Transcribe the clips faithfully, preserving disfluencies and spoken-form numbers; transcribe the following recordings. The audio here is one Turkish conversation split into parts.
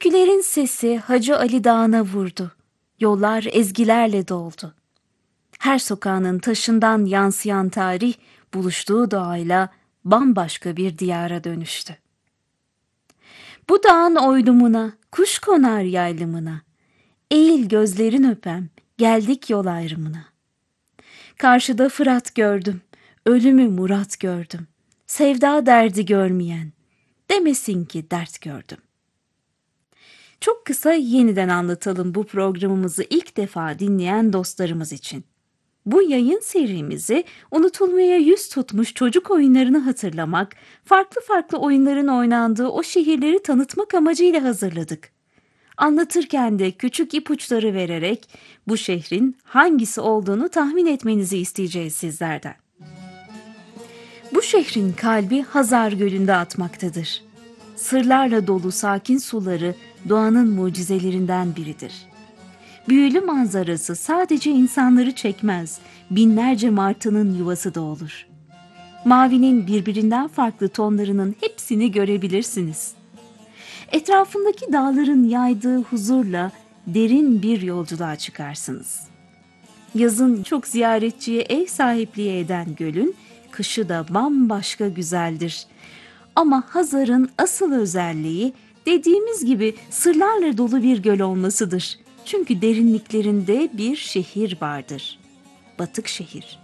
Türkülerin sesi Hacı Ali Dağı'na vurdu. Yollar ezgilerle doldu. Her sokağının taşından yansıyan tarih buluştuğu doğayla bambaşka bir diyara dönüştü. Bu dağın oylumuna, kuş konar yaylımına, eğil gözlerin öpem, geldik yol ayrımına. Karşıda Fırat gördüm, ölümü murat gördüm. Sevda derdi görmeyen, demesin ki dert gördüm. Çok kısa yeniden anlatalım bu programımızı ilk defa dinleyen dostlarımız için. Bu yayın serimizi unutulmaya yüz tutmuş çocuk oyunlarını hatırlamak, farklı farklı oyunların oynandığı o şehirleri tanıtmak amacıyla hazırladık. Anlatırken de küçük ipuçları vererek bu şehrin hangisi olduğunu tahmin etmenizi isteyeceğiz sizlerden. Bu şehrin kalbi Hazar Gölü'nde atmaktadır. Sırlarla dolu sakin suları doğanın mucizelerinden biridir. Büyülü manzarası sadece insanları çekmez, binlerce martının yuvası da olur. Mavinin birbirinden farklı tonlarının hepsini görebilirsiniz. Etrafındaki dağların yaydığı huzurla derin bir yolculuğa çıkarsınız. Yazın çok ziyaretçiye ev sahipliği eden gölün, kışı da bambaşka güzeldir. Ama Hazar'ın asıl özelliği dediğimiz gibi sırlarla dolu bir göl olmasıdır. Çünkü derinliklerinde bir şehir vardır. Batık şehir.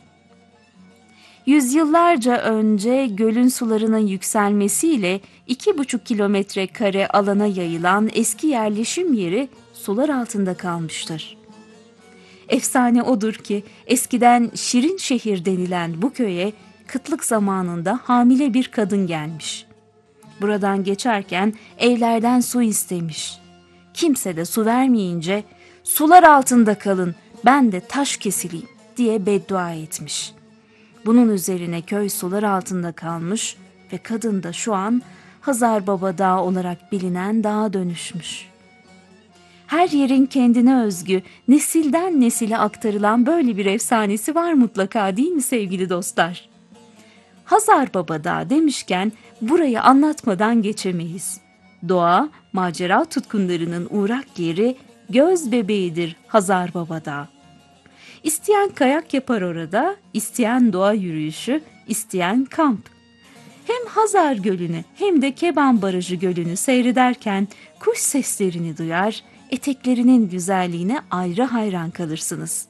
Yüzyıllarca önce gölün sularının yükselmesiyle iki buçuk kilometre kare alana yayılan eski yerleşim yeri sular altında kalmıştır. Efsane odur ki eskiden Şirin Şehir denilen bu köye kıtlık zamanında hamile bir kadın gelmiş. Buradan geçerken evlerden su istemiş. Kimse de su vermeyince sular altında kalın, ben de taş kesileyim diye beddua etmiş. Bunun üzerine köy sular altında kalmış ve kadın da şu an Hazar Baba Dağı olarak bilinen dağa dönüşmüş. Her yerin kendine özgü, nesilden nesile aktarılan böyle bir efsanesi var mutlaka, değil mi sevgili dostlar? Hazar Baba Dağı demişken burayı anlatmadan geçemeyiz. Doğa, macera tutkunlarının uğrak yeri, göz bebeğidir Hazar Baba Dağı. İsteyen kayak yapar orada, isteyen doğa yürüyüşü, isteyen kamp. Hem Hazar Gölü'nü hem de Keban Barajı Gölü'nü seyrederken kuş seslerini duyar, eteklerinin güzelliğine ayrı hayran kalırsınız.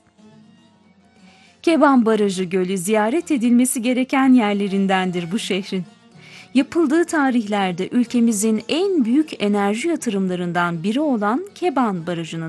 Keban Barajı Gölü ziyaret edilmesi gereken yerlerindendir bu şehrin. Yapıldığı tarihlerde ülkemizin en büyük enerji yatırımlarından biri olan Keban Barajı'nın